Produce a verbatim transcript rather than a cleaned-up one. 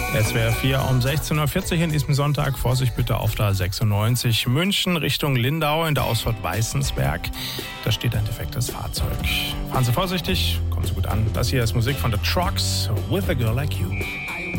S W R vier um sechzehn Uhr vierzig an diesem Sonntag. Vorsicht bitte auf der sechsundneunzig München Richtung Lindau in der Ausfahrt Weißensberg. Da steht ein defektes Fahrzeug. Fahren Sie vorsichtig, kommen Sie gut an. Das hier ist Musik von The Trucks, With a Girl Like You.